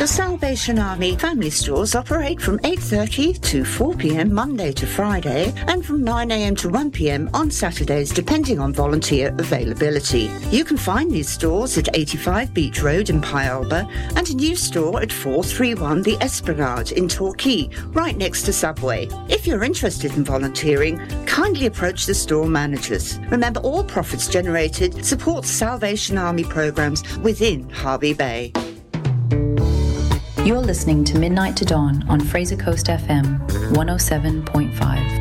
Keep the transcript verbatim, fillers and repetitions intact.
The Salvation Army family stores operate from eight thirty to four p.m. Monday to Friday and from nine a.m. to one p.m. on Saturdays, depending on volunteer availability. You can find these stores at eighty-five Beach Road in Pyalba and a new store at four thirty-one The Esplanade in Torquay, right next to Subway. If you're interested in volunteering, kindly approach the store managers. Remember, all profits generated support Salvation Army programs within Harvey Bay. You're listening to Midnight to Dawn on Fraser Coast F M one oh seven point five.